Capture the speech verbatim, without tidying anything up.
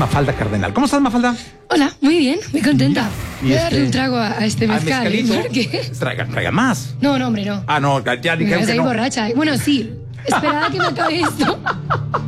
Mafalda Cardenal. ¿Cómo estás, Mafalda? Hola, muy bien, muy contenta. Y Voy a este- darle un trago a, a este Al mezcal. ¿eh? mezcalito. ¿Por qué? Traiga, traiga más. No, no, hombre, no. Ah, no, ya Me dijeron vas que ahí no. borracha. Bueno, sí. Esperad a que me acabe esto.